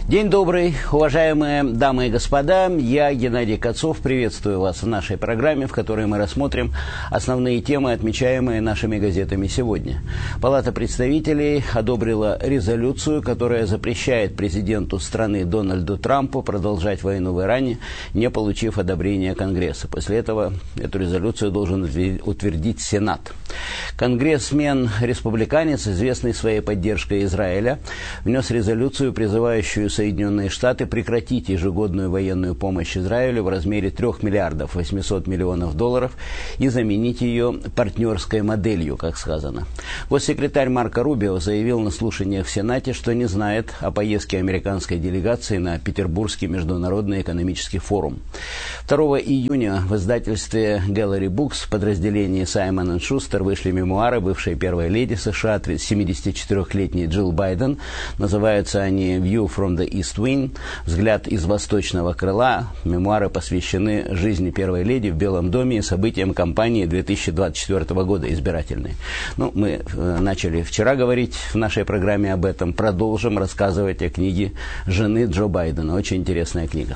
День добрый, уважаемые дамы и господа. Я, Геннадий Кацов, приветствую вас в нашей программе, в которой мы рассмотрим основные темы, отмечаемые нашими газетами сегодня. Палата представителей одобрила резолюцию, которая запрещает президенту страны Дональду Трампу продолжать войну в Иране, не получив одобрения Конгресса. После этого эту резолюцию должен утвердить Сенат. Конгрессмен-республиканец, известный своей поддержкой Израиля, внес резолюцию, призывающую Соединенные Штаты прекратить ежегодную военную помощь Израилю в размере 3 миллиардов 800 миллионов долларов и заменить ее партнерской моделью, как сказано. Госсекретарь Марко Рубио заявил на слушаниях в Сенате, что не знает о поездке американской делегации на Петербургский международный экономический форум. 2 июня в издательстве Gallery Books в подразделении Simon & Schuster вышли мемуары бывшей первой леди США, 74-летней Джилл Байден. Называются они «View from the East Wing», «Взгляд из восточного крыла». Мемуары посвящены жизни первой леди в Белом доме и событиям кампании 2024 года избирательной. Мы начали вчера говорить в нашей программе об этом. Продолжим рассказывать о книге жены Джо Байдена. Очень интересная книга.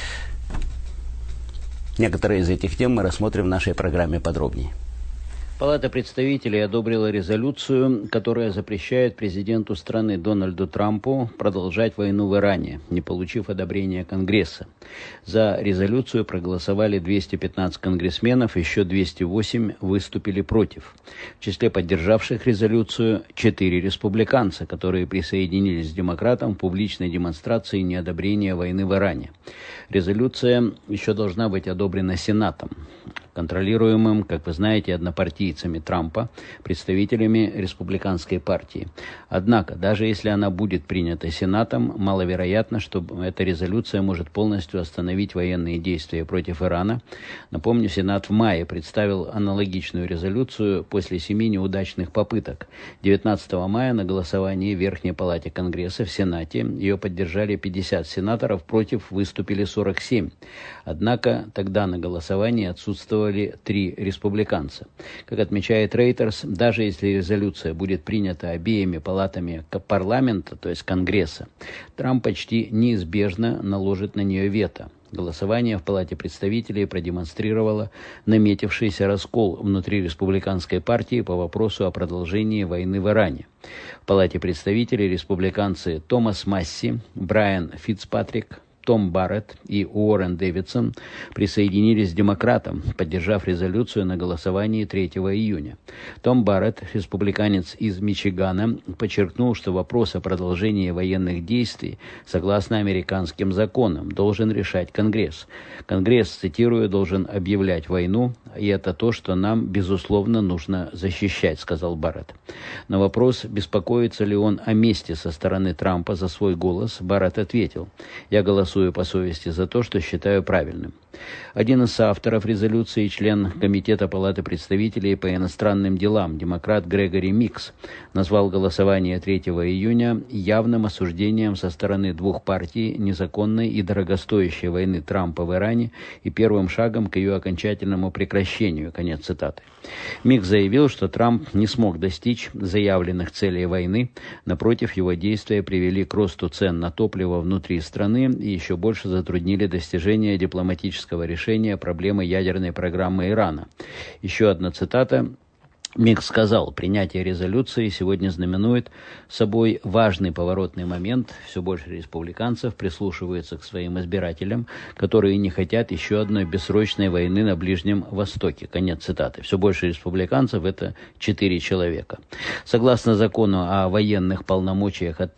Некоторые из этих тем мы рассмотрим в нашей программе подробнее. Палата представителей одобрила резолюцию, которая запрещает президенту страны Дональду Трампу продолжать войну в Иране, не получив одобрения Конгресса. За резолюцию проголосовали 215 конгрессменов, еще 208 выступили против. В числе поддержавших резолюцию 4 республиканца, которые присоединились к демократам в публичной демонстрации неодобрения войны в Иране. Резолюция еще должна быть одобрена Сенатом, контролируемым, как вы знаете, однопартийцами Трампа, представителями республиканской партии. Однако, даже если она будет принята Сенатом, маловероятно, что эта резолюция может полностью остановить военные действия против Ирана. Напомню, Сенат в мае представил аналогичную резолюцию после 7 неудачных попыток. 19 мая на голосовании в Верхней Палате Конгресса в Сенате ее поддержали 50 сенаторов, против выступили 47. Однако тогда на голосовании отсутствовали 3 республиканца. Как отмечает Reuters, даже если резолюция будет принята обеими палатами парламента, то есть Конгресса, Трамп почти неизбежно наложит на нее вето. Голосование в Палате представителей продемонстрировало наметившийся раскол внутри республиканской партии по вопросу о продолжении войны в Иране. В Палате представителей республиканцы Томас Масси, Брайан Фицпатрик, Том Барретт и Уоррен Дэвидсон присоединились к демократам, поддержав резолюцию на голосовании 3 июня. Том Барретт, республиканец из Мичигана, подчеркнул, что вопрос о продолжении военных действий, согласно американским законам, должен решать Конгресс. Конгресс, цитирую, должен объявлять войну, и это то, что нам, безусловно, нужно защищать, сказал Барретт. На вопрос, беспокоится ли он о мести со стороны Трампа за свой голос, Барретт ответил: «Я голосую по совести за то, что считаю правильным». Один из соавторов резолюции, член Комитета Палаты представителей по иностранным делам, демократ Грегори Микс, назвал голосование 3 июня явным осуждением со стороны двух партий незаконной и дорогостоящей войны Трампа в Иране и первым шагом к ее окончательному прекращению. Конец цитаты. Микс заявил, что Трамп не смог достичь заявленных целей войны. Напротив, его действия привели к росту цен на топливо внутри страны и еще больше затруднили достижение дипломатического решения проблемы ядерной программы Ирана. Еще одна цитата. Микс сказал: принятие резолюции сегодня знаменует собой важный поворотный момент. Все больше республиканцев прислушиваются к своим избирателям, которые не хотят еще одной бессрочной войны на Ближнем Востоке. Конец цитаты. Все больше республиканцев — это 4 человека. Согласно закону о военных полномочиях от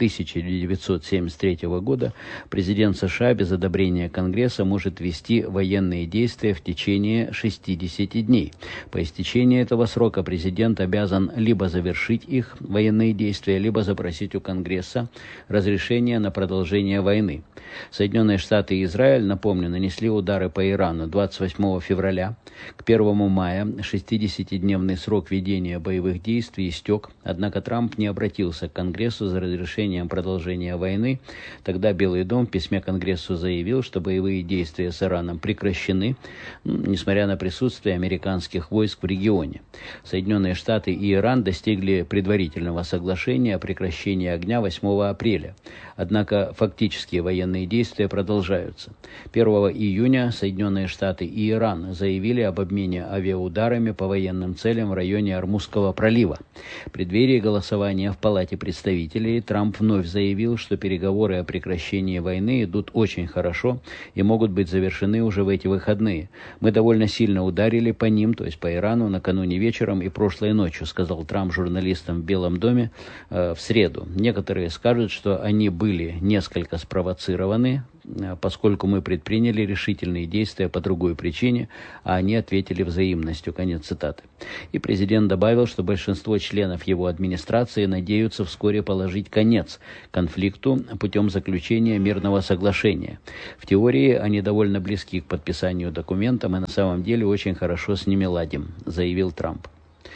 1973 года, президент США без одобрения Конгресса может вести военные действия в течение 60 дней. По истечении этого срока президент обязан либо завершить их военные действия, либо запросить у Конгресса разрешение на продолжение войны. Соединенные Штаты и Израиль, напомню, нанесли удары по Ирану 28 февраля. К 1 мая 60-дневный срок ведения боевых действий истек, однако Трамп не обратился к Конгрессу за разрешением продолжения войны. Тогда Белый дом в письме Конгрессу заявил, что боевые действия с Ираном прекращены, несмотря на присутствие американских войск в регионе. Соединенные Соединенные Штаты и Иран достигли предварительного соглашения о прекращении огня 8 апреля. Однако фактические военные действия продолжаются. 1 июня Соединенные Штаты и Иран заявили об обмене авиаударами по военным целям в районе Ормузского пролива. В преддверии голосования в Палате представителей Трамп вновь заявил, что переговоры о прекращении войны идут очень хорошо и могут быть завершены уже в эти выходные. «Мы довольно сильно ударили по ним, то есть по Ирану, накануне вечером и прошлой ночью», сказал Трамп журналистам в Белом доме в среду. Некоторые скажут, что они были несколько спровоцированы, поскольку мы предприняли решительные действия по другой причине, а они ответили взаимностью. Конец цитаты. И президент добавил, что большинство членов его администрации надеются вскоре положить конец конфликту путем заключения мирного соглашения. В теории они довольно близки к подписанию документа, мы на самом деле очень хорошо с ними ладим, заявил Трамп.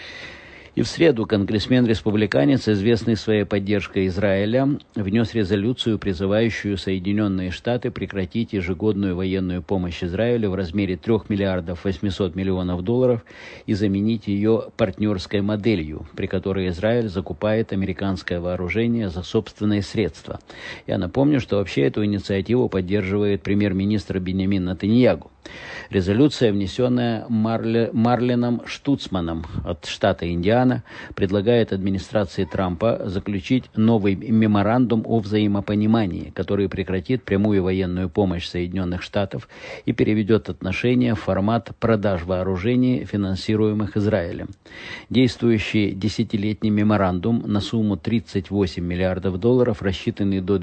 И в среду конгрессмен-республиканец, известный своей поддержкой Израиля, внес резолюцию, призывающую Соединенные Штаты прекратить ежегодную военную помощь Израилю в размере 3 миллиардов 800 миллионов долларов и заменить ее партнерской моделью, при которой Израиль закупает американское вооружение за собственные средства. Я напомню, что вообще эту инициативу поддерживает премьер-министр Биньямин Нетаньяху. Резолюция, внесенная Марлином Штуцманом от штата Индиана, предлагает администрации Трампа заключить новый меморандум о взаимопонимании, который прекратит прямую военную помощь Соединенных Штатов и переведет отношения в формат продаж вооружений, финансируемых Израилем. Действующий десятилетний меморандум на сумму 38 миллиардов долларов, рассчитанный до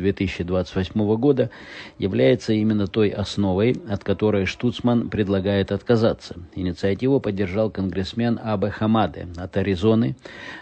2028 года, является именно той основой, от которой Штуцман предлагает отказаться. Инициативу поддержал конгрессмен Абе Хамаде от Аризоны.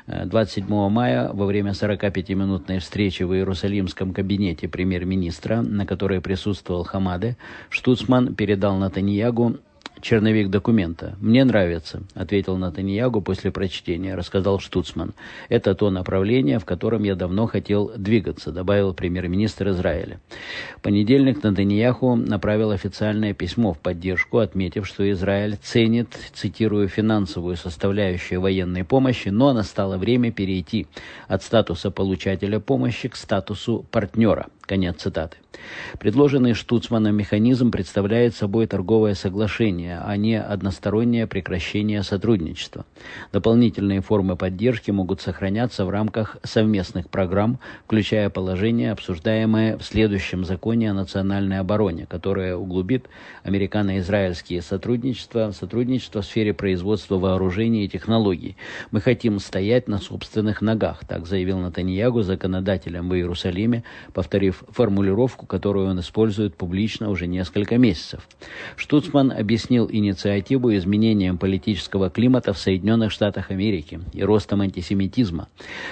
27 мая во время 45-минутной встречи в Иерусалимском кабинете премьер-министра, на которой присутствовал Хамаде, Штуцман передал Нетаньяху черновик документа. «Мне нравится», — ответил Нетаньяху после прочтения, рассказал Штуцман. «Это то направление, в котором я давно хотел двигаться», — добавил премьер-министр Израиля. В понедельник Нетаньяху направил официальное письмо в поддержку, отметив, что Израиль ценит, цитирую, финансовую составляющую военной помощи, но настало время перейти от статуса получателя помощи к статусу партнера. Конец цитаты. Предложенный Штуцманом механизм представляет собой торговое соглашение, а не одностороннее прекращение сотрудничества. Дополнительные формы поддержки могут сохраняться в рамках совместных программ, включая положение, обсуждаемое в следующем законе о национальной обороне, которое углубит американо-израильские сотрудничество в сфере производства вооружений и технологий. «Мы хотим стоять на собственных ногах», так заявил Нетаньяху законодателям в Иерусалиме, повторив формулировку, которую он использует публично уже несколько месяцев. Штуцман объяснил инициативу изменением политического климата в Соединенных Штатах Америки и ростом антисемитизма.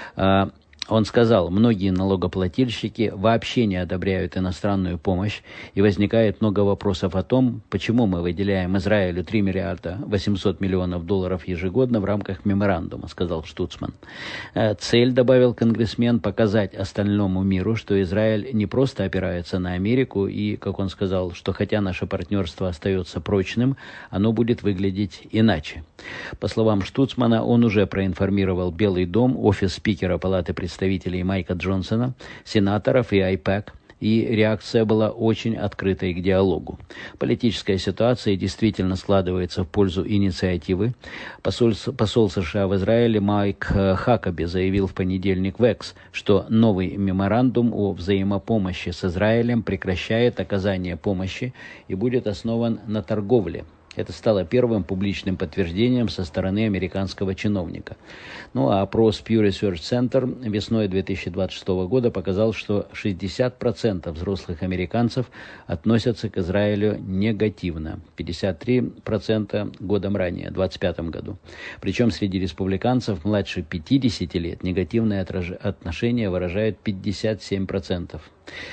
Он сказал, многие налогоплательщики вообще не одобряют иностранную помощь, и возникает много вопросов о том, почему мы выделяем Израилю 3 миллиарда 800 миллионов долларов ежегодно в рамках меморандума, сказал Штуцман. Цель, добавил конгрессмен, показать остальному миру, что Израиль не просто опирается на Америку и, как он сказал, что хотя наше партнерство остается прочным, оно будет выглядеть иначе. По словам Штуцмана, он уже проинформировал Белый дом, офис спикера Палаты представителей Майка Джонсона, сенаторов и АйПАК, и реакция была очень открытой к диалогу. Политическая ситуация действительно складывается в пользу инициативы. Посол США в Израиле Майк Хакаби заявил в понедельник в Экс, что новый меморандум о взаимопомощи с Израилем прекращает оказание помощи и будет основан на торговле. Это стало первым публичным подтверждением со стороны американского чиновника. Ну а опрос Pew Research Center весной 2026 года показал, что 60% взрослых американцев относятся к Израилю негативно, 53% годом ранее, в 2025 году. Причем среди республиканцев младше 50 лет негативное отношение выражает 57%.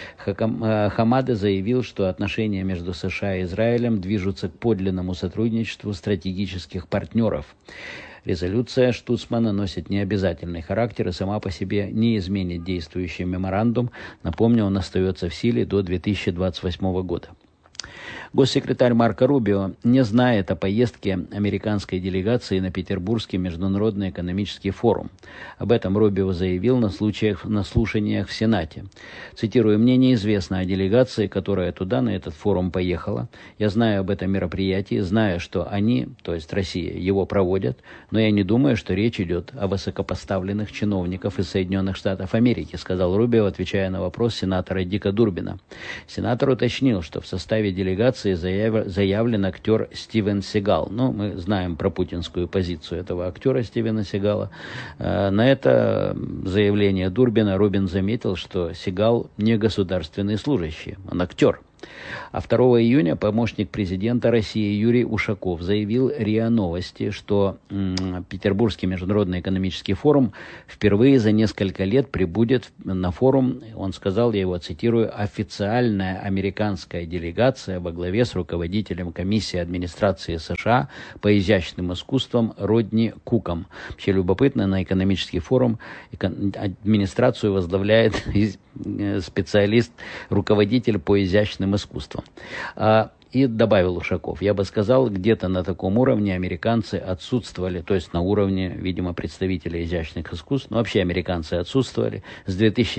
Хамаде заявил, что отношения между США и Израилем движутся к подлинному сотрудничеству стратегических партнеров. Резолюция Штуцмана носит необязательный характер и сама по себе не изменит действующий меморандум. Напомню, он остается в силе до 2028 года. Госсекретарь Марко Рубио не знает о поездке американской делегации на Петербургский международный экономический форум. Об этом Рубио заявил на слушаниях в Сенате. Цитирую: «Мне неизвестно о делегации, которая туда, на этот форум, поехала. Я знаю об этом мероприятии, знаю, что они, то есть Россия, его проводят, но я не думаю, что речь идет о высокопоставленных чиновниках из Соединенных Штатов Америки», сказал Рубио, отвечая на вопрос сенатора Дика Дурбина. Сенатор уточнил, что в составе делегации заявлен актер Стивен Сигал. Ну, мы знаем про путинскую позицию этого актера Стивена Сигала. На это заявление Дурбина Рубин заметил, что Сигал не государственный служащий, он актер. А 2 июня помощник президента России Юрий Ушаков заявил РИА Новости, что Петербургский международный экономический форум впервые за несколько лет прибудет на форум, он сказал, я его цитирую, «официальная американская делегация во главе с руководителем комиссии администрации США по изящным искусствам Родни Куком». Вообще любопытно, на экономический форум администрацию возглавляет специалист, руководитель по изящным искусствам. И добавил Ушаков, я бы сказал, где-то на таком уровне американцы отсутствовали, то есть на уровне, видимо, представителей изящных искусств, но вообще американцы отсутствовали с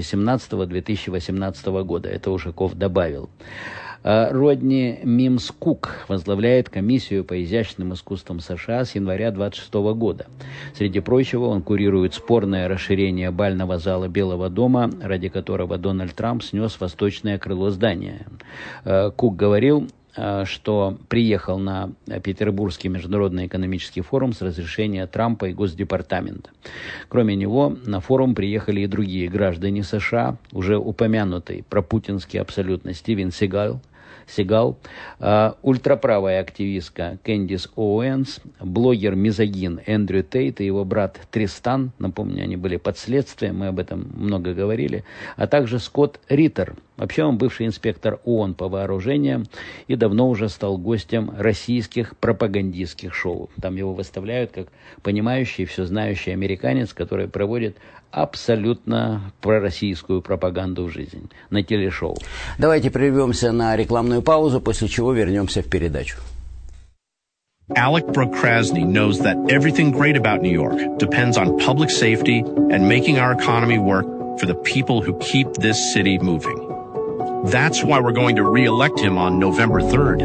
2017-2018 года. Это Ушаков добавил. Родни Мимс Кук возглавляет комиссию по изящным искусствам США с января 26 года. Среди прочего, он курирует спорное расширение бального зала Белого дома, ради которого Дональд Трамп снес восточное крыло здания. Кук говорил, что приехал на Петербургский международный экономический форум с разрешения Трампа и Госдепартамента. Кроме него, на форум приехали и другие граждане США, уже упомянутый пропутинский абсолютно Стивен Сигал, ультраправая активистка Кэндис Оуэнс, блогер-мизогин Эндрю Тейт и его брат Тристан, напомню, они были под следствием, мы об этом много говорили, а также Скотт Риттер. Вообще он бывший инспектор ООН по вооружениям и давно уже стал гостем российских пропагандистских шоу. Там его выставляют как понимающий, все знающий американец, который проводит абсолютно пророссийскую пропаганду в жизнь на телешоу. Давайте прервемся на рекламную паузу, после чего вернемся в передачу. Alec Brooke Krasny knows that everything great about New York depends on public safety and making our economy work for the people who keep this city moving. That's why we're going to re-elect him on November 3rd.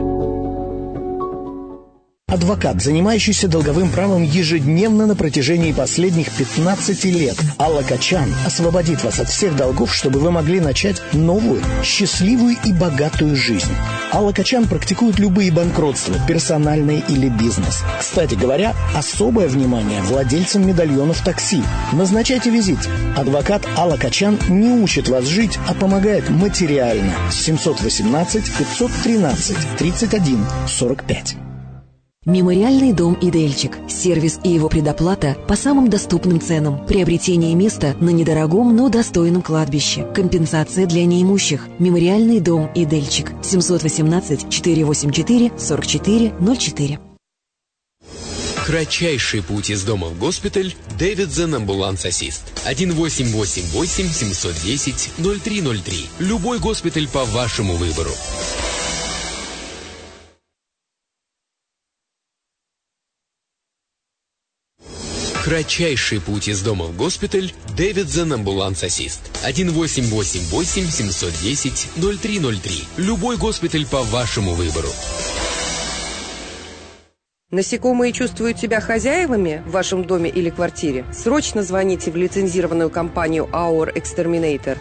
Адвокат, занимающийся долговым правом ежедневно на протяжении последних 15 лет. Алла Качан освободит вас от всех долгов, чтобы вы могли начать новую, счастливую и богатую жизнь. Алла Качан практикует любые банкротства, персональные или бизнес. Кстати говоря, особое внимание владельцам медальонов такси. Назначайте визит. Адвокат Алла Качан не учит вас жить, а помогает материально. 718-513-31-45. Мемориальный дом «Идельчик». Сервис и его предоплата по самым доступным ценам. Приобретение места на недорогом, но достойном кладбище. Компенсация для неимущих. Мемориальный дом «Идельчик». 718-484-4404. Кратчайший путь из дома в госпиталь. Davidson Ambulance Assist. 1-888-710-0303. Любой госпиталь по вашему выбору. Кратчайший путь из дома в госпиталь. Davidson Ambulance Assist. 1-888-710-0303. Любой госпиталь по вашему выбору. Насекомые чувствуют себя хозяевами в вашем доме или квартире? Срочно звоните в лицензированную компанию Our Exterminator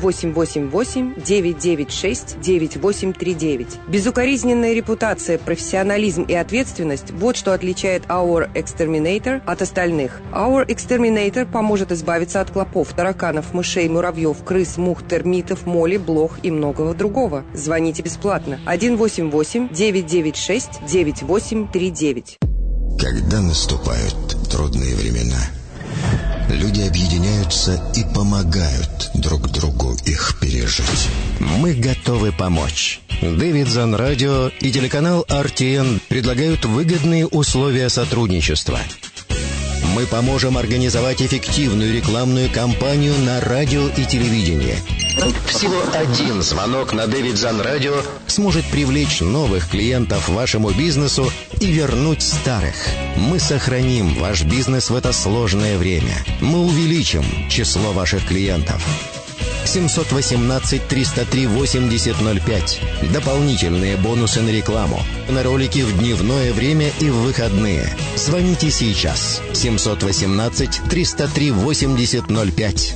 1-888-996-9839. Безукоризненная репутация, профессионализм и ответственность – вот что отличает Our Exterminator от остальных. Our Exterminator поможет избавиться от клопов, тараканов, мышей, муравьев, крыс, мух, термитов, моли, блох и многого другого. Звоните бесплатно. 1-888-996-9839. Когда наступают трудные времена, люди объединяются и помогают друг другу их пережить. Мы готовы помочь. Davidson Radio и телеканал RTN предлагают выгодные условия сотрудничества. Мы поможем организовать эффективную рекламную кампанию на радио и телевидении. Всего один звонок на Davidson Radio сможет привлечь новых клиентов вашему бизнесу и вернуть старых. Мы сохраним ваш бизнес в это сложное время. Мы увеличим число ваших клиентов. 718-303-8005. Дополнительные бонусы на рекламу. На ролики в дневное время и в выходные. Звоните сейчас. 718-303-8005.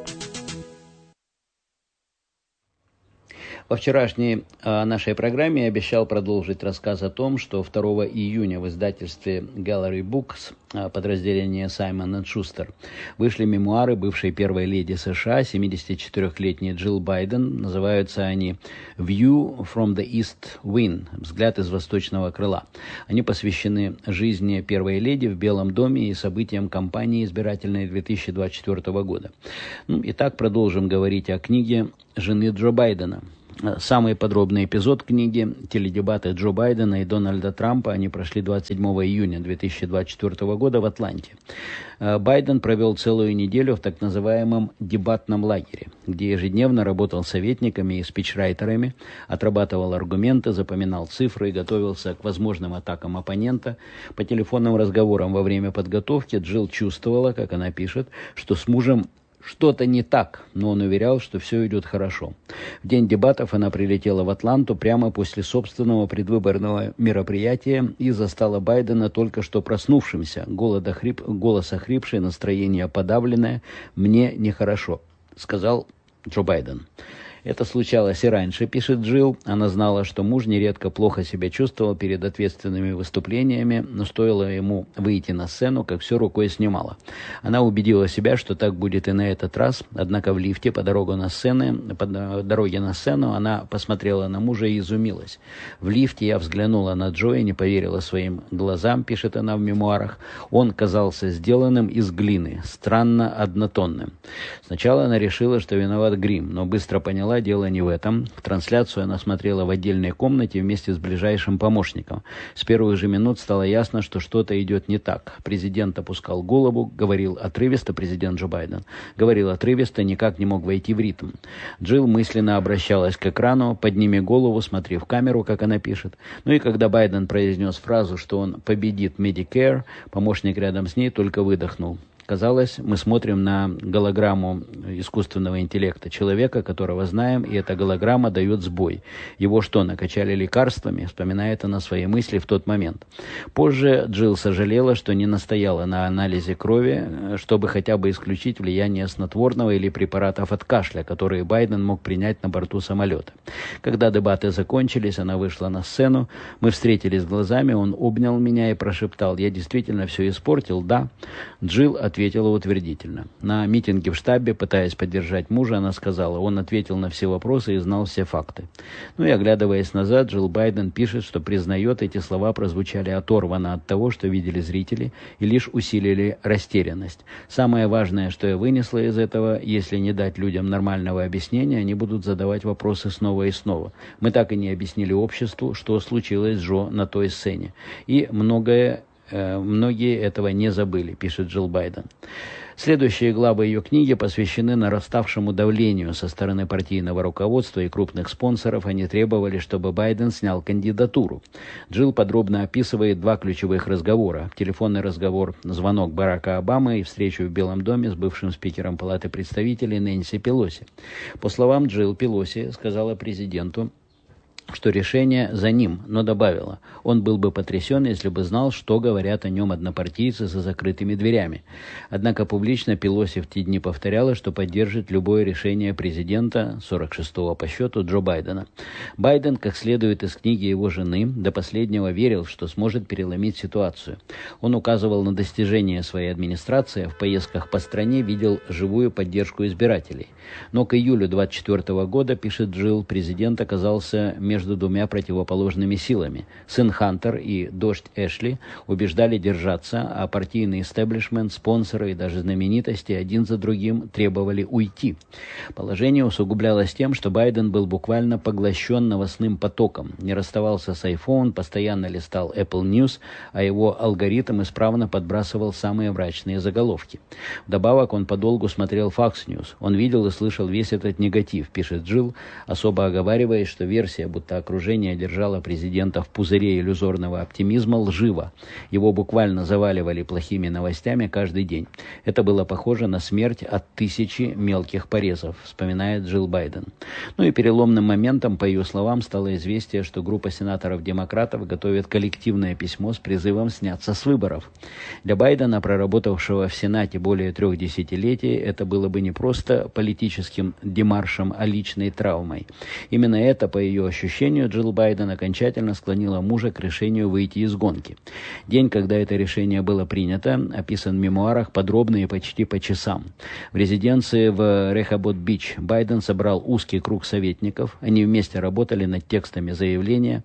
Во вчерашней нашей программе я обещал продолжить рассказ о том, что 2 июня в издательстве Gallery Books подразделения Simon & Schuster вышли мемуары бывшей первой леди США, 74-летней Джилл Байден. Называются они «View from the East Wing» – «Взгляд из восточного крыла». Они посвящены жизни первой леди в Белом доме и событиям кампании избирательной 2024 года. Итак, продолжим говорить о книге жены Джо Байдена. Самый подробный эпизод книги «Теледебаты Джо Байдена и Дональда Трампа», они прошли 27 июня 2024 года в Атланте. Байден провел целую неделю в так называемом дебатном лагере, где ежедневно работал советниками и спичрайтерами, отрабатывал аргументы, запоминал цифры и готовился к возможным атакам оппонента. По телефонным разговорам во время подготовки Джилл чувствовала, как она пишет, что с мужем что-то не так, но он уверял, что все идет хорошо. В день дебатов она прилетела в Атланту прямо после собственного предвыборного мероприятия и застала Байдена только что проснувшимся, голос охрипший, настроение подавленное. «Мне нехорошо», — сказал Джо Байден. Это случалось и раньше, пишет Джилл. Она знала, что муж нередко плохо себя чувствовал перед ответственными выступлениями, но стоило ему выйти на сцену, как все рукой снимала. Она убедила себя, что так будет и на этот раз, однако в лифте по дороге на сцену она посмотрела на мужа и изумилась. «В лифте я взглянула на Джо и не поверила своим глазам», пишет она в мемуарах. «Он казался сделанным из глины, странно однотонным. Сначала она решила, что виноват грим, но быстро поняла, дело не в этом. Трансляцию она смотрела в отдельной комнате вместе с ближайшим помощником. С первых же минут стало ясно, что что-то идет не так. Президент опускал голову, говорил отрывисто, президент Джо Байден, говорил отрывисто, никак не мог войти в ритм. Джилл мысленно обращалась к экрану, подними голову, смотри в камеру, как она пишет. Ну и когда Байден произнес фразу, что он победит Medicare, помощник рядом с ней только выдохнул. Казалось, мы смотрим на голограмму искусственного интеллекта, человека, которого знаем, и эта голограмма дает сбой. Его что, накачали лекарствами? Вспоминает она свои мысли в тот момент. Позже Джилл сожалела, что не настояла на анализе крови, чтобы хотя бы исключить влияние снотворного или препаратов от кашля, которые Байден мог принять на борту самолета. Когда дебаты закончились, она вышла на сцену, мы встретились глазами, он обнял меня и прошептал: «Я действительно все испортил, да?» Джилл ответила утвердительно. На митинге в штабе, пытаясь поддержать мужа, она сказала: он ответил на все вопросы и знал все факты. Ну и оглядываясь назад, Джилл Байден пишет, что признает, эти слова прозвучали оторванно от того, что видели зрители, и лишь усилили растерянность. Самое важное, что я вынесла из этого: если не дать людям нормального объяснения, они будут задавать вопросы снова и снова. Мы так и не объяснили обществу, что случилось с Джо на той сцене. И многие этого не забыли, пишет Джилл Байден. Следующие главы ее книги посвящены нараставшему давлению со стороны партийного руководства и крупных спонсоров. Они требовали, чтобы Байден снял кандидатуру. Джилл подробно описывает два ключевых разговора. Телефонный разговор, звонок Барака Обамы и встречу в Белом доме с бывшим спикером Палаты представителей Нэнси Пелоси. По словам Джилл, Пелоси сказала президенту, что решение за ним, но добавила: он был бы потрясен, если бы знал, что говорят о нем однопартийцы за закрытыми дверями. Однако публично Пелоси в те дни повторяла, что поддержит любое решение президента, 46-го по счету, Джо Байдена. Байден, как следует из книги его жены, до последнего верил, что сможет переломить ситуацию. Он указывал на достижения своей администрации, а в поездках по стране видел живую поддержку избирателей. Но к июлю 24 года, пишет Джилл, президент оказался между между двумя противоположными силами. Сын Хантер и дождь Эшли убеждали держаться, а партийный истеблишмент, спонсоры и даже знаменитости один за другим требовали уйти. Положение усугублялось тем, что Байден был буквально поглощен новостным потоком, не расставался с iPhone, постоянно листал Apple News, а его алгоритм исправно подбрасывал самые мрачные заголовки. Вдобавок он подолгу смотрел Fox News. Он видел и слышал весь этот негатив, пишет Джилл, особо оговариваясь, что версия, будто окружение держало президента в пузыре иллюзорного оптимизма, лжива. Его буквально заваливали плохими новостями каждый день. Это было похоже на смерть от 1000 мелких порезов, вспоминает Джилл Байден. Ну и переломным моментом, по ее словам, стало известие, что группа сенаторов-демократов готовит коллективное письмо с призывом сняться с выборов. Для Байдена, проработавшего в Сенате более 3 десятилетий, это было бы не просто политическим демаршем, а личной травмой. Именно это, по ее ощущению, Джилл Байден окончательно склонила мужа к решению выйти из гонки. День, когда это решение было принято, описан в мемуарах подробно и почти по часам. В резиденции в Рехобот-Бич Байден собрал узкий круг советников. Они вместе работали над текстом заявления.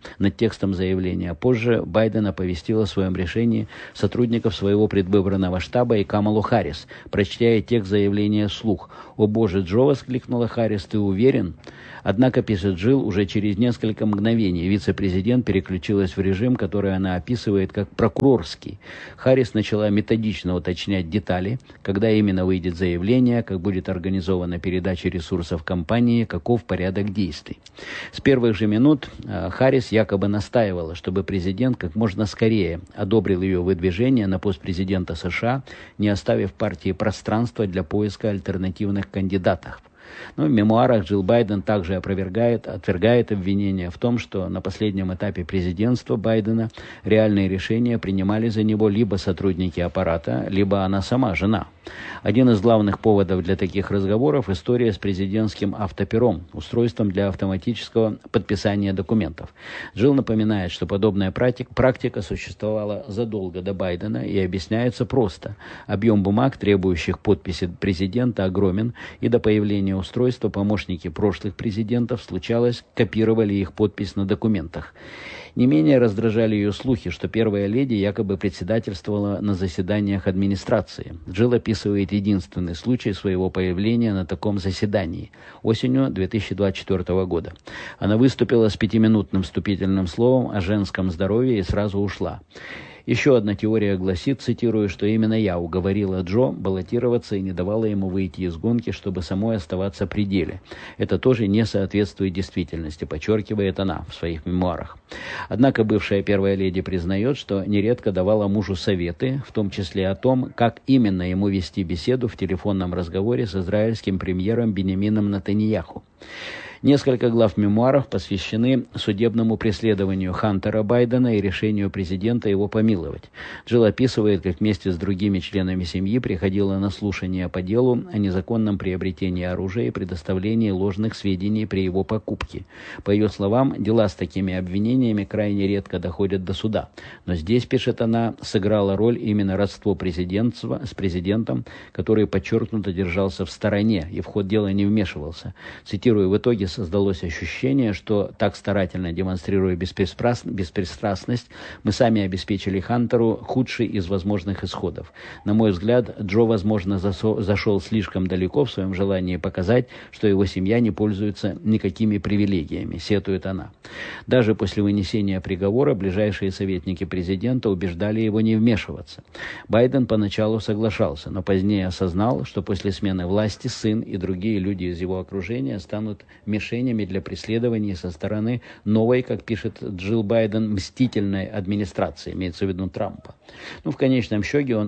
Позже Байден оповестил о своем решении сотрудников своего предвыборного штаба и Камалу Харрис, прочтя ей текст заявления вслух. «О боже, Джо!» — воскликнула Харрис. «Ты уверен?» Однако, пишет Джилл, уже через несколько мгновений вице-президент переключилась в режим, который она описывает как прокурорский. Харрис начала методично уточнять детали, когда именно выйдет заявление, как будет организована передача ресурсов компании, каков порядок действий. С первых же минут Харрис якобы настаивала, чтобы президент как можно скорее одобрил ее выдвижение на пост президента США, не оставив партии пространства для поиска альтернативных кандидатов. В мемуарах Джилл Байден также отвергает обвинения в том, что на последнем этапе президентства Байдена реальные решения принимали за него либо сотрудники аппарата, либо она сама, жена. Один из главных поводов для таких разговоров – история с президентским автопером, устройством для автоматического подписания документов. Джилл напоминает, что подобная практика существовала задолго до Байдена и объясняется просто. Объем бумаг, требующих подписи президента, огромен, и до появления устройства помощники прошлых президентов, случалось, копировали их подпись на документах. Не менее раздражали ее слухи, что первая леди якобы председательствовала на заседаниях администрации. Джилл описывает единственный случай своего появления на таком заседании осенью 2024 года. Она выступила с 5-минутным вступительным словом о женском здоровье и сразу ушла. Еще одна теория гласит, цитирую, что именно я уговорила Джо баллотироваться и не давала ему выйти из гонки, чтобы самой оставаться при деле. Это тоже не соответствует действительности, подчеркивает она в своих мемуарах. Однако бывшая первая леди признает, что нередко давала мужу советы, в том числе о том, как именно ему вести беседу в телефонном разговоре с израильским премьером Биньямином Нетаньяху. Несколько глав мемуаров посвящены судебному преследованию Хантера Байдена и решению президента его помиловать. Джилл описывает, как вместе с другими членами семьи приходила на слушание по делу о незаконном приобретении оружия и предоставлении ложных сведений при его покупке. По ее словам, дела с такими обвинениями крайне редко доходят до суда. Но здесь, пишет она, сыграло роль именно родство президентства с президентом, который подчеркнуто держался в стороне и в ход дела не вмешивался. Цитирую, в итоге создалось ощущение, что так старательно демонстрируя беспристрастность, мы сами обеспечили Хантеру худший из возможных исходов. На мой взгляд, Джо, возможно, зашел слишком далеко в своем желании показать, что его семья не пользуется никакими привилегиями, сетует она. Даже после вынесения приговора ближайшие советники президента убеждали его не вмешиваться. Байден поначалу соглашался, но позднее осознал, что после смены власти сын и другие люди из его окружения станут мишенями для преследования со стороны новой, как пишет Джилл Байден, мстительной администрации, имеется в виду Трампа. В конечном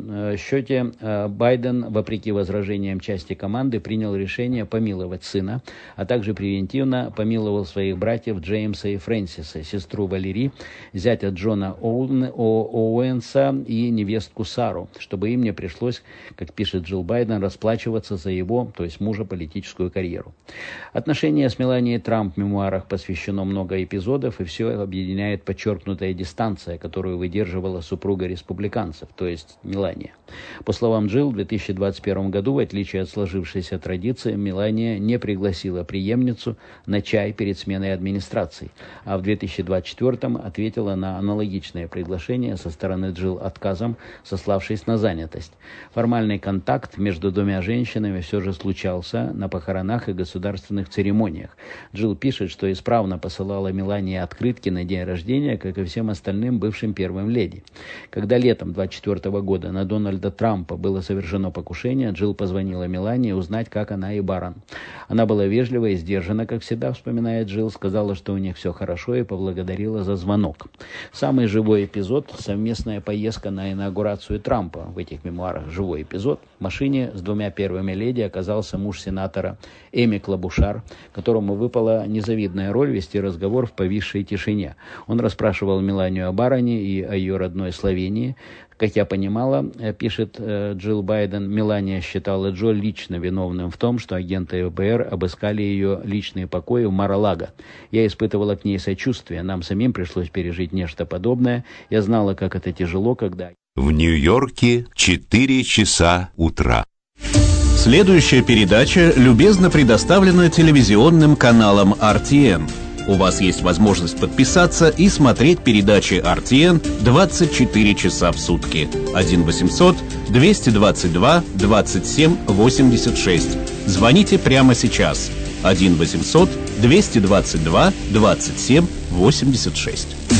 счете Байден, вопреки возражениям части команды, принял решение помиловать сына, а также превентивно помиловал своих братьев Джеймса и Фрэнсиса, сестру Валери, зятя Джона Оуэнса и невестку Сару, чтобы им не пришлось, как пишет Джилл Байден, расплачиваться за его, то есть мужа, политическую карьеру. Отношения с с Меланией Трамп в мемуарах посвящено много эпизодов, и все объединяет подчеркнутая дистанция, которую выдерживала супруга республиканцев, то есть Мелания. По словам Джилл, в 2021 году, в отличие от сложившейся традиции, Мелания не пригласила преемницу на чай перед сменой администрации, а в 2024 ответила на аналогичное приглашение со стороны Джилл отказом, сославшись на занятость. Формальный контакт между двумя женщинами все же случался на похоронах и государственных церемониях. Джилл пишет, что исправно посылала Мелании открытки на день рождения, как и всем остальным бывшим первым леди. Когда летом 2024 года на Дональда Трампа было совершено покушение, Джилл позвонила Мелании узнать, как она и Барон. Она была вежлива и сдержана, как всегда, вспоминает Джилл, сказала, что у них все хорошо, и поблагодарила за звонок. Самый живой эпизод – совместная поездка на инаугурацию Трампа. В этих мемуарах живой эпизод. В машине с двумя первыми леди оказался муж сенатора Эми Клабушар, которому выпала незавидная роль вести разговор в повисшей тишине. Он расспрашивал Меланию о Бароне и о ее родной Словении. Как я понимала, пишет Джилл Байден, Мелания считала Джо лично виновным в том, что агенты ФБР обыскали ее личные покои в Мар-а-Лаго. Я испытывала к ней сочувствие. Нам самим пришлось пережить нечто подобное. Я знала, как это тяжело, когда... В Нью-Йорке 4 часа утра. Следующая передача любезно предоставлена телевизионным каналом RTN. У вас есть возможность подписаться и смотреть передачи RTN 24 часа в сутки. 1-800-222-27-86. Звоните прямо сейчас. 1-800-222-27-86.